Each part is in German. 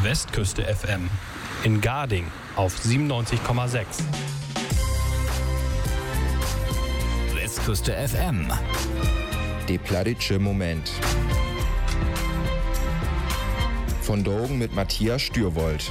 Westküste FM in Garding auf 97,6. Westküste FM. Der plattitsche Moment. Von Drogen mit Matthias Stürwold.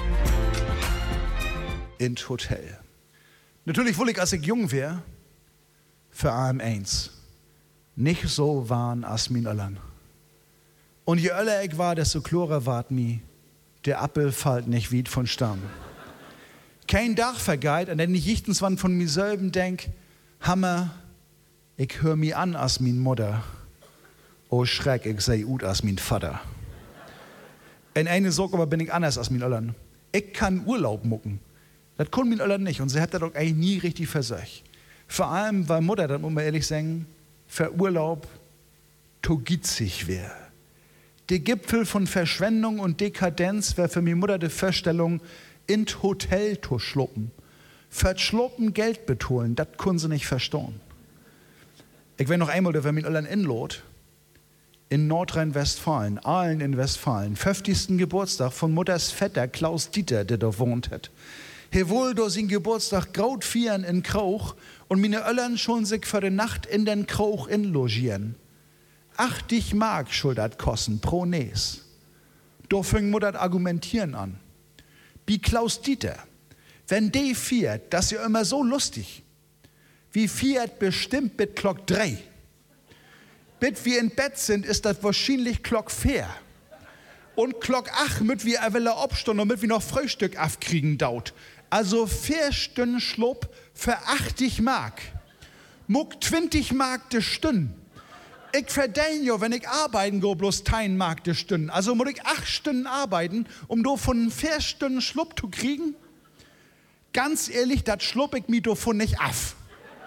Ins Hotel. Natürlich wollte ich, als ich jung wäre, für allem eins. Nicht so waren als min Öllern. Und je öller ich war, desto klarer ward mi, der Appel fällt nicht weit von Stamm. Kein Dach vergeht, an den ich jichtens wann von mir selben denk, Hammer, ich hör mi an als min Mutter. Oh Schreck, ich sei ut als min Vater. In eine Sorge aber bin ich anders als min Öllern. Ich kann Urlaub mucken. Das kann min Öllern nicht und sie hat das doch eigentlich nie richtig versöcht. Vor allem, weil Mutter, das muss man ehrlich sagen, für Urlaub to gitzig wär. Der Gipfel von Verschwendung und Dekadenz wäre für mi Mutter die Vorstellung, ins Hotel zu schluppen. Für schluppen Geld betonen, das können sie nicht verstehen. Ich war noch einmal, da war min Öllern inlot, in Nordrhein-Westfalen, Aalen in Westfalen, 50. Geburtstag von Mutters Vetter Klaus Dieter, der da wohnt hat. Er wohl durch sein Geburtstag graut vieren in Krauch und meine Öllern schon sich für die Nacht in den Krauch inlogieren. 80 Mark schuldet kosten pro Nes. Da fing Mutter argumentieren an. Wie Klaus Dieter, wenn die fiert, das ist ja immer so lustig. Wie fiert bestimmt mit Glock 3. Bis wir in Bett sind, ist das wahrscheinlich Glock 4. Und Glock 8 mit wir Welle abstehen und mit wir noch Frühstück aufkriegen daut. Also 4 Stunden Schlupp für 80 Mark. Muck 20 Mark de Stünd. Ich verdiene ja, wenn ich arbeiten gehe, bloß 10 Mark de Stünd. Also muss ich 8 Stunden arbeiten, um do von 4 Stunden Schlupp zu kriegen. Ganz ehrlich, das schlupp ich mir davon nicht af.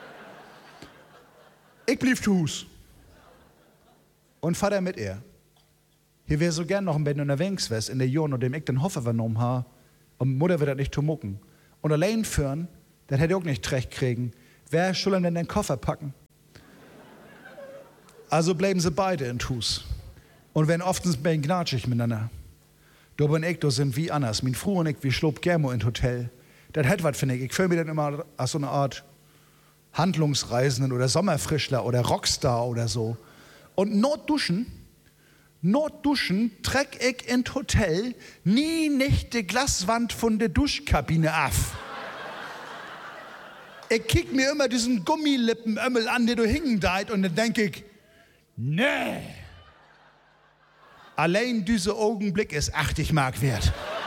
Ich blieb zu Hus. Und Vater mit ihr. Hier wäre so gern noch ein bisschen unterwegs wär's in der Jahren, und dem ich den Hoffer vernommen habe, und Mutter wird das nicht zu mucken. Und allein führen, das hätte ich auch nicht recht kriegen. Wer soll denn den Koffer packen? Also bleiben sie beide in Hus. Und werden oftens ein bisschen gnatschig miteinander. Da bin ich, da sind wie anders. Mein Frau und ich, wir schlob gerne in Hotel. Das hat was, finde ich. Ich fühle mich dann immer als so eine Art Handlungsreisenden oder Sommerfrischler oder Rockstar oder so. Und Notduschen treck ich in Hotel nie nicht die Glaswand von der Duschkabine af. Ich kick mir immer diesen Gummilippenömmel an, der du hingen deit, und dann denk ich, nee. Allein dieser Augenblick ist 80 Mark wert.